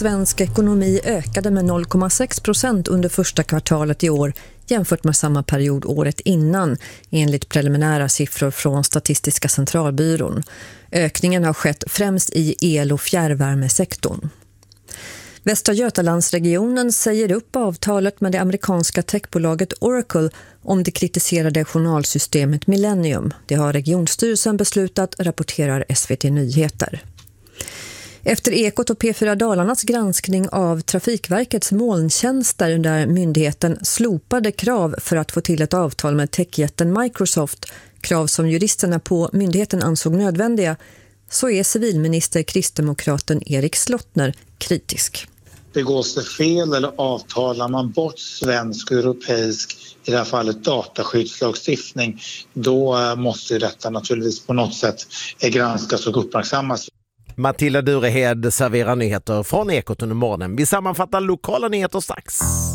svensk ekonomi ökade med 0,6% under första kvartalet i år jämfört med samma period året innan, enligt preliminära siffror från Statistiska centralbyrån. Ökningen har skett främst i el- och fjärrvärmesektorn. Västra Götalandsregionen säger upp avtalet med det amerikanska techbolaget Oracle om det kritiserade journalsystemet Millennium. Det har regionstyrelsen beslutat, rapporterar SVT Nyheter. Efter Ekot och P4 Dalarnas granskning av Trafikverkets molntjänster där myndigheten slopade krav för att få till ett avtal med techjätten Microsoft, krav som juristerna på myndigheten ansåg nödvändiga, så är civilminister kristdemokraten Erik Slottner kritisk. Begås det fel eller avtalar man bort svensk och europeisk, i det här fallet dataskyddslagstiftning, då måste detta naturligtvis på något sätt granskas och uppmärksammas. Matilda Durehed serverar nyheter från Ekot under morgonen. Vi sammanfattar lokala nyheter strax.